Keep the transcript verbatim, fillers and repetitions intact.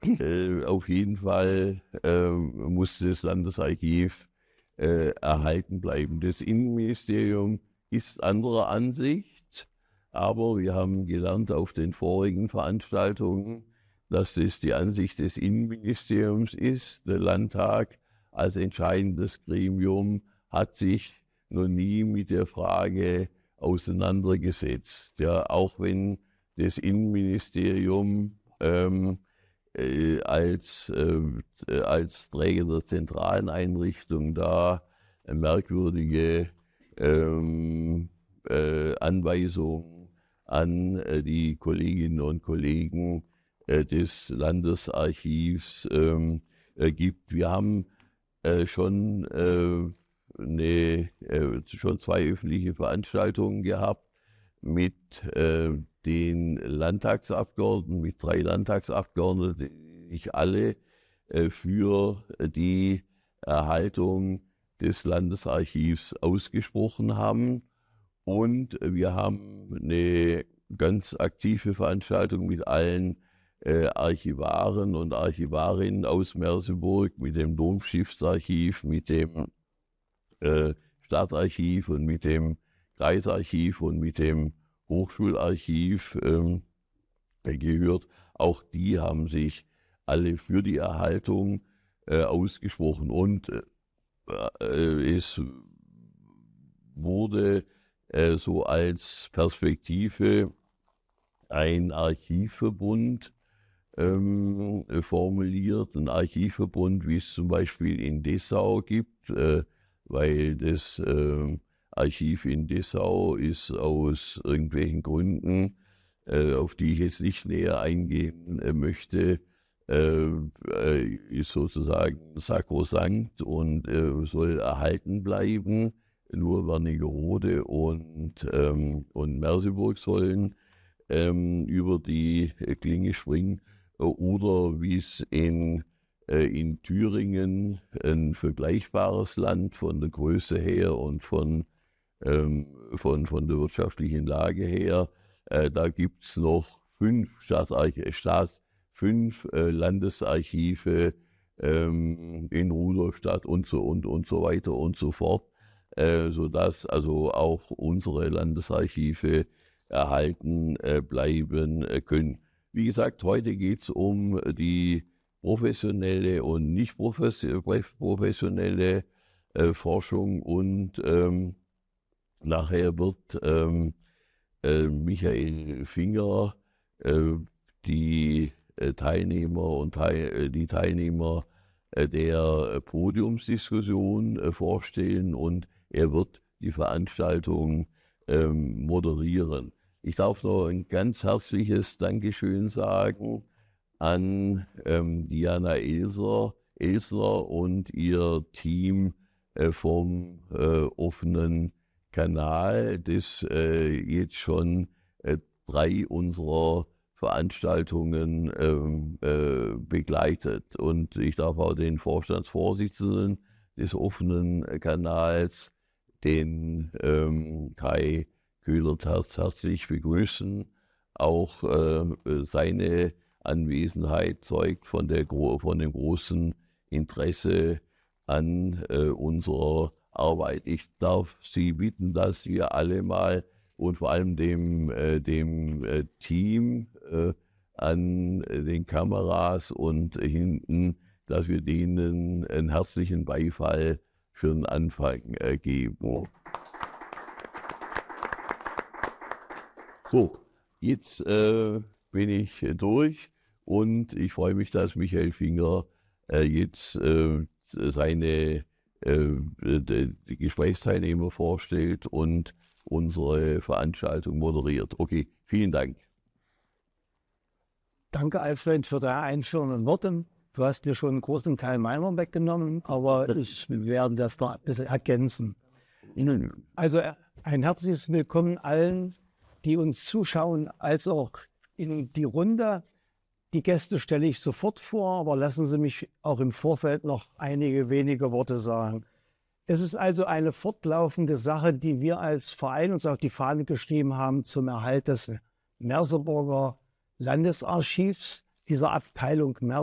äh, auf jeden Fall äh, muss das Landesarchiv äh, erhalten bleiben. Das Innenministerium ist anderer Ansicht, aber wir haben gelernt auf den vorigen Veranstaltungen, dass das die Ansicht des Innenministeriums ist. Der Landtag als entscheidendes Gremium hat sich noch nie mit der Frage auseinandergesetzt. Ja, auch wenn das Innenministerium ähm, äh, als, äh, als Träger der zentralen Einrichtung da äh, merkwürdige ähm, äh, Anweisungen an äh, die Kolleginnen und Kollegen äh, des Landesarchivs ähm, äh, gibt. Wir haben äh, schon, äh, eine, äh, schon zwei öffentliche Veranstaltungen gehabt mit äh, den Landtagsabgeordneten, mit drei Landtagsabgeordneten, die sich alle äh, für die Erhaltung des Landesarchivs ausgesprochen haben. Und wir haben eine ganz aktive Veranstaltung mit allen äh, Archivaren und Archivarinnen aus Merseburg, mit dem Domstiftsarchiv, mit dem äh, Stadtarchiv und mit dem Kreisarchiv und mit dem Hochschularchiv ähm, gehört. Auch die haben sich alle für die Erhaltung äh, ausgesprochen. Und äh, es wurde äh, so als Perspektive ein Archivverbund ähm, formuliert, ein Archivverbund, wie es zum Beispiel in Dessau gibt, äh, weil das äh, Archiv in Dessau ist aus irgendwelchen Gründen, äh, auf die ich jetzt nicht näher eingehen äh, möchte, äh, äh, ist sozusagen sakrosankt und äh, soll erhalten bleiben. Nur Wernigerode und, ähm, und Merseburg sollen ähm, über die Klinge springen. Oder wie es in, äh, in Thüringen, ein vergleichbares Land von der Größe her und von, ähm, von, von der wirtschaftlichen Lage her, äh, da gibt es noch fünf, Stadtarch- Staats, fünf äh, Landesarchive ähm, in Rudolstadt und so, und, und so weiter und so fort, äh, sodass also auch unsere Landesarchive erhalten äh, bleiben äh, können. Wie gesagt, heute geht es um die professionelle und nicht professionelle äh, Forschung und ähm, nachher wird ähm, äh, Michael Finger äh, die äh, Teilnehmer und teil, äh, die Teilnehmer äh, der Podiumsdiskussion äh, vorstellen und er wird die Veranstaltung ähm, moderieren. Ich darf noch ein ganz herzliches Dankeschön sagen an ähm, Diana Elser, Elsner und ihr Team äh, vom äh, offenen Kanal, das äh, jetzt schon äh, drei unserer Veranstaltungen ähm, äh, begleitet. Und ich darf auch den Vorstandsvorsitzenden des offenen Kanals, den ähm, Kai Köhler-Terz, herzlich begrüßen. Auch äh, seine Anwesenheit zeugt von, der, von dem großen Interesse an äh, unserer Arbeit. Ich darf Sie bitten, dass wir alle mal und vor allem dem, äh, dem äh, Team äh, an den Kameras und äh, hinten, dass wir denen einen herzlichen Beifall für den Anfang äh, geben. So, jetzt äh, bin ich durch und ich freue mich, dass Michael Finger äh, jetzt äh, seine äh, die, die Gesprächsteilnehmer vorstellt und unsere Veranstaltung moderiert. Okay, vielen Dank. Danke, Alfred, für deine einführenden Worte. Du hast mir schon einen großen Teil meiner weggenommen, aber ich werde das noch ein bisschen ergänzen. Also ein herzliches Willkommen allen, die uns zuschauen, als auch in die Runde. Die Gäste stelle ich sofort vor, aber lassen Sie mich auch im Vorfeld noch einige wenige Worte sagen. Es ist also eine fortlaufende Sache, die wir als Verein uns auf die Fahne geschrieben haben zum Erhalt des Merseburger Landesarchivs, dieser Abteilung Merseburg.